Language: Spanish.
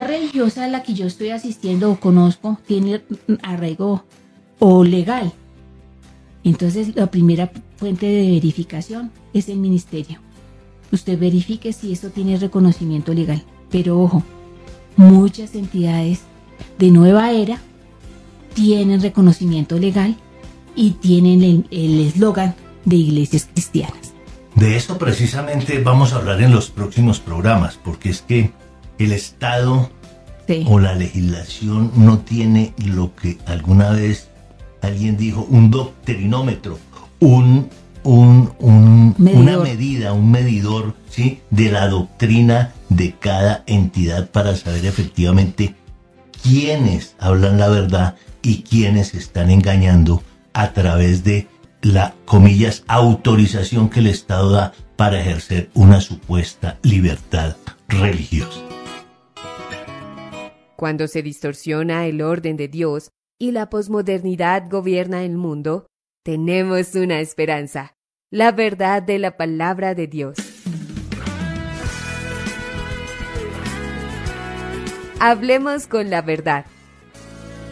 religiosa a la que yo estoy asistiendo o conozco tiene arraigo o legal. Entonces, la primera fuente de verificación es el ministerio. Usted verifique si esto tiene reconocimiento legal. Pero ojo, muchas entidades de nueva era tienen reconocimiento legal y tienen el eslogan de iglesias cristianas. De eso precisamente vamos a hablar en los próximos programas, porque es que el Estado o la legislación no tiene lo que alguna vez alguien dijo, un doctrinómetro, una medida, un medidor, ¿sí?, de la doctrina de cada entidad para saber efectivamente quiénes hablan la verdad y quiénes están engañando a través de la, comillas, autorización que el Estado da para ejercer una supuesta libertad religiosa. Cuando se distorsiona el orden de Dios y la posmodernidad gobierna el mundo, tenemos una esperanza, la verdad de la palabra de Dios. Hablemos con la verdad.